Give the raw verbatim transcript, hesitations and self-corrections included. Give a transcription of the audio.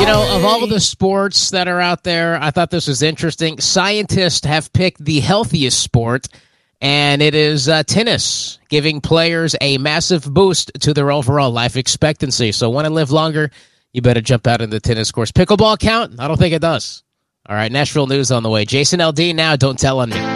You know, of all of the sports that are out there, I thought this was interesting. Scientists have picked the healthiest sport, and it is uh, tennis, giving players a massive boost to their overall life expectancy. So want to live longer, you better jump out in the tennis course. Pickleball count? I don't think it does. All right, Nashville news on the way. Jason Aldean now, Don't Tell on Me.